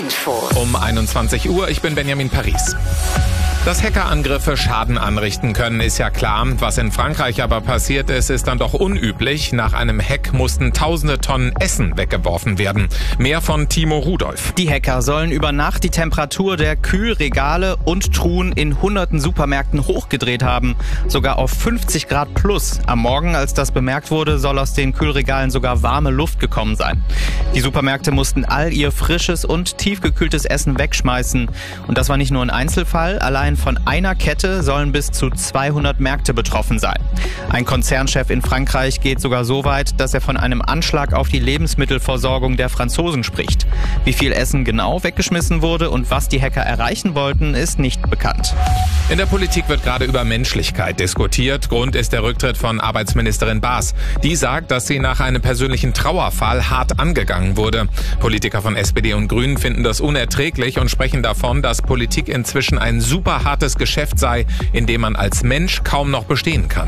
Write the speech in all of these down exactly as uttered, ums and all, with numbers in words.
Info. Um einundzwanzig Uhr, ich bin Benjamin Paris. Dass Hackerangriffe Schaden anrichten können, ist ja klar. Was in Frankreich aber passiert ist, ist dann doch unüblich. Nach einem Hack mussten tausende Tonnen Essen weggeworfen werden. Mehr von Timo Rudolph. Die Hacker sollen über Nacht die Temperatur der Kühlregale und Truhen in hunderten Supermärkten hochgedreht haben. Sogar auf fünfzig Grad plus. Am Morgen, als das bemerkt wurde, soll aus den Kühlregalen sogar warme Luft gekommen sein. Die Supermärkte mussten all ihr frisches und tiefgekühltes Essen wegschmeißen. Und das war nicht nur ein Einzelfall. Allein von einer Kette sollen bis zu zweihundert Märkte betroffen sein. Ein Konzernchef in Frankreich geht sogar so weit, dass er von einem Anschlag auf die Lebensmittelversorgung der Franzosen spricht. Wie viel Essen genau weggeschmissen wurde und was die Hacker erreichen wollten, ist nicht bekannt. In der Politik wird gerade über Menschlichkeit diskutiert. Grund ist der Rücktritt von Arbeitsministerin Baas. Die sagt, dass sie nach einem persönlichen Trauerfall hart angegangen wurde. Politiker von S P D und Grünen finden das unerträglich und sprechen davon, dass Politik inzwischen ein super hartes Geschäft sei, in dem man als Mensch kaum noch bestehen kann.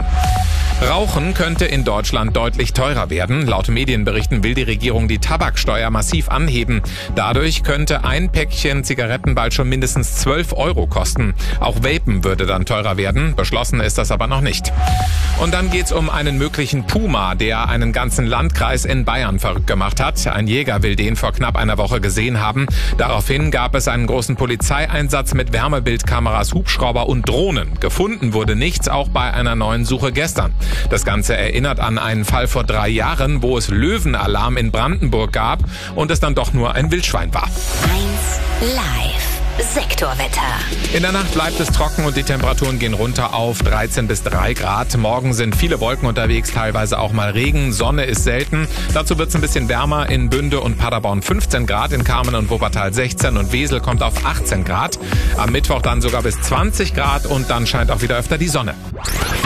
Rauchen könnte in Deutschland deutlich teurer werden. Laut Medienberichten will die Regierung die Tabaksteuer massiv anheben. Dadurch könnte ein Päckchen Zigaretten bald schon mindestens zwölf Euro kosten. Auch Vapen würde dann teurer werden. Beschlossen ist das aber noch nicht. Und dann geht's um einen möglichen Puma, der einen ganzen Landkreis in Bayern verrückt gemacht hat. Ein Jäger will den vor knapp einer Woche gesehen haben. Daraufhin gab es einen großen Polizeieinsatz mit Wärmebildkameras, Hubschrauber und Drohnen. Gefunden wurde nichts, auch bei einer neuen Suche gestern. Das Ganze erinnert an einen Fall vor drei Jahren, wo es Löwenalarm in Brandenburg gab und es dann doch nur ein Wildschwein war. eins Live. Sektorwetter. In der Nacht bleibt es trocken und die Temperaturen gehen runter auf dreizehn bis drei Grad. Morgen sind viele Wolken unterwegs, teilweise auch mal Regen. Sonne ist selten. Dazu wird es ein bisschen wärmer. In Bünde und Paderborn fünfzehn Grad, in Kamen und Wuppertal sechzehn und Wesel kommt auf achtzehn Grad. Am Mittwoch dann sogar bis zwanzig Grad und dann scheint auch wieder öfter die Sonne.